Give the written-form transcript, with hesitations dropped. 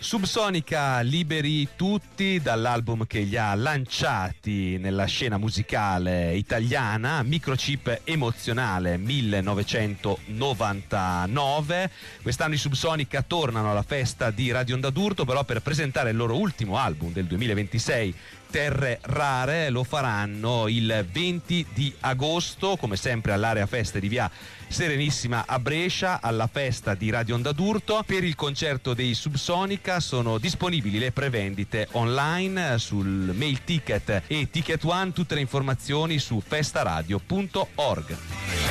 Subsonica, liberi tutti, dall'album che li ha lanciati nella scena musicale italiana, Microchip emozionale 1999. Quest'anno i Subsonica tornano alla festa di Radio Onda d'Urto, però per presentare il loro ultimo album del 2026, Terre Rare. Lo faranno il 20 di agosto, come sempre all'area feste di via Serenissima a Brescia, alla festa di Radio Onda d'Urto. Per il concerto dei Subsonica sono disponibili le prevendite online sul Mail Ticket e Ticket One. Tutte le informazioni su festaradio.org.